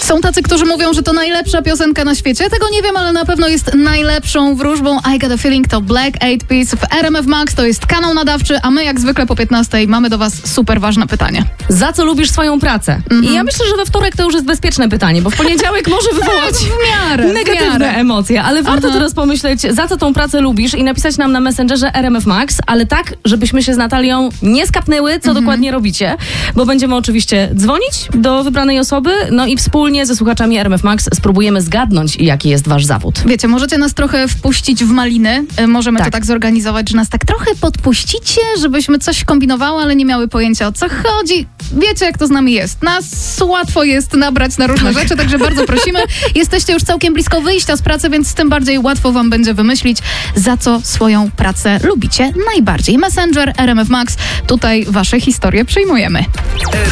Są tacy, którzy mówią, że to najlepsza piosenka na świecie. Tego nie wiem, ale na pewno jest najlepszą wróżbą. I Got a Feeling to Black Eyed Peas w RMF Max. To jest kanał nadawczy, a my jak zwykle po 15 mamy do was super ważne pytanie. Za co lubisz swoją pracę? I ja myślę, że we wtorek to już jest bezpieczne pytanie, bo w poniedziałek może wywołać negatywne emocje, ale warto teraz pomyśleć, za co tą pracę lubisz i napisać nam na Messengerze RMF Max, ale tak, żebyśmy się z Natalią nie skapnęły, co dokładnie robicie, bo będziemy oczywiście dzwonić do wybranej osoby, no i wspólnie ze słuchaczami RMF Max spróbujemy zgadnąć, jaki jest wasz zawód. Wiecie, możecie nas trochę wpuścić w maliny. Możemy to tak zorganizować, że nas tak trochę podpuścicie, żebyśmy coś kombinowały, ale nie miały pojęcia, o co chodzi. Wiecie, jak to z nami jest. Nas łatwo jest nabrać na różne rzeczy, także bardzo prosimy. Jesteście już całkiem blisko wyjścia z pracy, więc tym bardziej łatwo wam będzie wymyślić, za co swoją pracę lubicie najbardziej. Messenger, RMF Max. Tutaj wasze historie przyjmujemy.